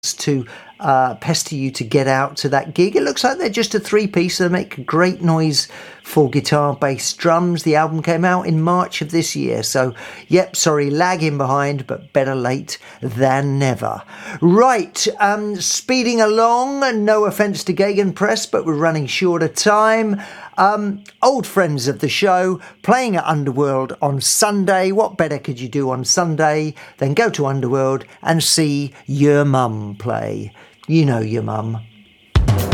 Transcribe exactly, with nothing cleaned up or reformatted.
to uh, pester you to get out to that gig. It looks like they're just a three-piece. They make a great noise for guitar, bass, drums. The album came out in March of this year. So, yep, sorry, lagging behind, but better late than never. Right, um, speeding along, no offence to Gegenpress, but we're running short of time. Um, old friends of the show, playing at Underworld on Sunday. What better could you do on Sunday than go to Underworld and see your mum play? You know your mum.